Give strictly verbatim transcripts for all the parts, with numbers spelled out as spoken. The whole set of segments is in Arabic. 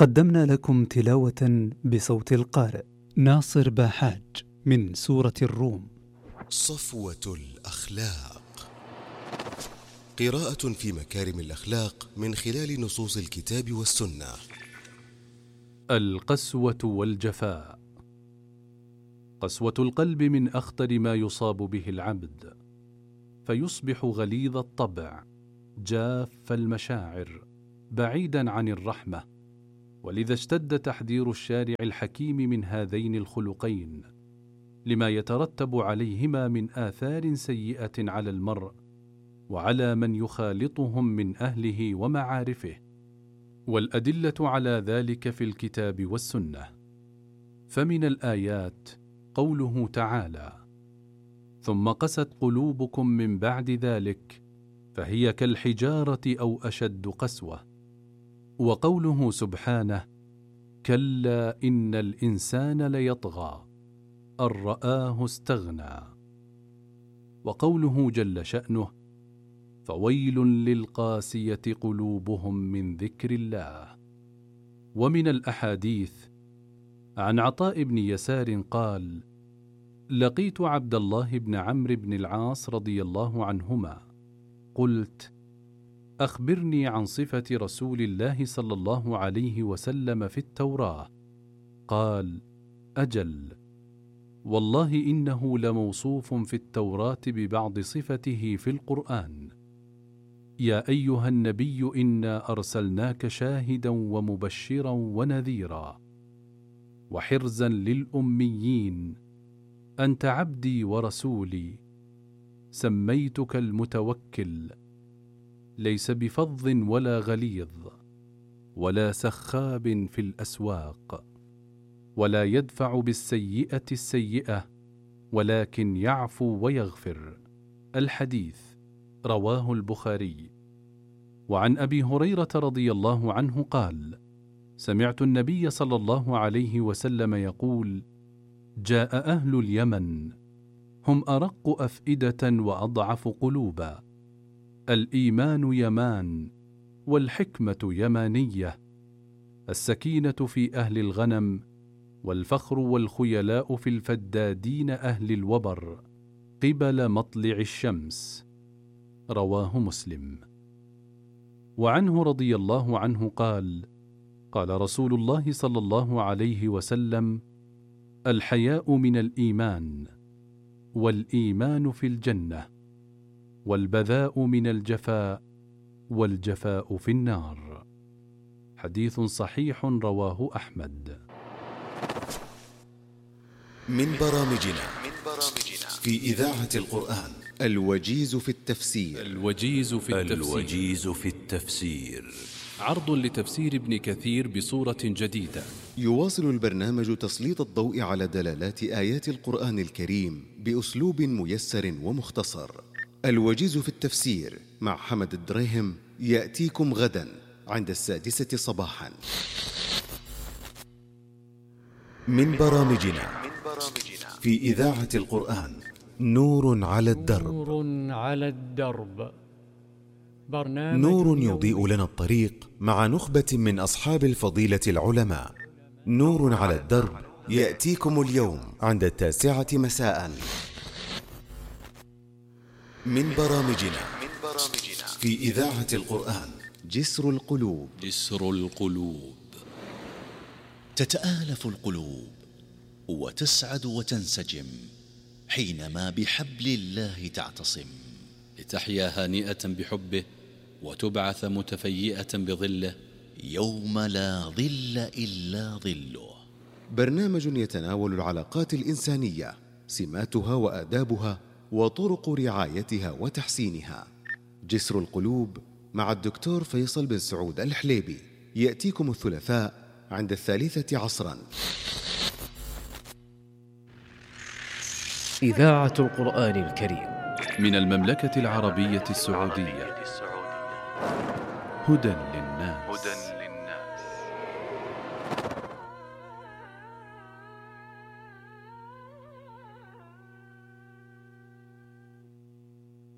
قدمنا لكم تلاوة بصوت القارئ ناصر باحاج من سورة الروم. صفوة الأخلاق، قراءة في مكارم الأخلاق من خلال نصوص الكتاب والسنة. القسوة والجفاء. قسوة القلب من أخطر ما يصاب به العبد، فيصبح غليظ الطبع، جاف المشاعر، بعيدا عن الرحمة. ولذا اشتد تحذير الشارع الحكيم من هذين الخلقين، لما يترتب عليهما من آثار سيئة على المرء وعلى من يخالطهم من أهله ومعارفه. والأدلة على ذلك في الكتاب والسنة. فمن الآيات قوله تعالى: ثم قست قلوبكم من بعد ذلك فهي كالحجارة أو أشد قسوة. وقوله سبحانه: كلا إن الإنسان ليطغى أن رآه استغنى. وقوله جل شأنه: فويل للقاسية قلوبهم من ذكر الله. ومن الأحاديث عن عطاء بن يسار قال: لقيت عبد الله بن عمرو بن العاص رضي الله عنهما، قلت: أخبرني عن صفة رسول الله صلى الله عليه وسلم في التوراة. قال: أجل، والله إنه لموصوف في التوراة ببعض صفته في القرآن: يا أيها النبي إنا أرسلناك شاهدا ومبشرا ونذيرا وحرزا للأميين، أنت عبدي ورسولي، سميتك المتوكل، ليس بفظ ولا غليظ ولا سخاب في الأسواق، ولا يدفع بالسيئة السيئة ولكن يعفو ويغفر. الحديث رواه البخاري. وعن أبي هريرة رضي الله عنه قال: سمعت النبي صلى الله عليه وسلم يقول: جاء أهل اليمن هم أرق أفئدة وأضعف قلوبا، الإيمان يمان والحكمة يمانية، السكينة في أهل الغنم، والفخر والخيلاء في الفدادين أهل الوبر قبل مطلع الشمس. رواه مسلم. وعنه رضي الله عنه قال: قال رسول الله صلى الله عليه وسلم: الحياء من الإيمان، والإيمان في الجنة، والبذاء من الجفاء، والجفاء في النار. حديث صحيح رواه أحمد. من برامجنا في إذاعة القرآن الوجيز في التفسير. الوجيز في التفسير. الوجيز في التفسير عرض لتفسير ابن كثير بصورة جديدة. يواصل البرنامج تسليط الضوء على دلالات آيات القرآن الكريم بأسلوب ميسر ومختصر. الوجيز في التفسير مع حمد الدريهم يأتيكم غدا عند السادسة صباحا. من برامجنا في إذاعة القرآن نور على الدرب. نور على الدرب، برنامج نور يضيء لنا الطريق مع نخبة من أصحاب الفضيلة العلماء. نور على الدرب يأتيكم اليوم عند التاسعة مساء. من برامجنا في إذاعة القرآن جسر القلوب. جسر القلوب. تتآلف القلوب وتسعد وتنسجم حينما بحبل الله تعتصم، لتحيا هانئة بحبه وتبعث متفيئة بظله يوم لا ظل إلا ظله. برنامج يتناول العلاقات الإنسانية، سماتها وآدابها وطرق رعايتها وتحسينها. جسر القلوب مع الدكتور فيصل بن سعود الحليبي يأتيكم الثلاثاء عند الثالثة عصرا. إذاعة القرآن الكريم من المملكة العربية السعودية. هدى للناس.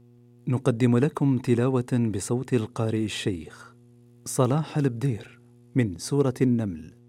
نقدم لكم تلاوة بصوت القارئ الشيخ صلاح البدير من سورة النمل.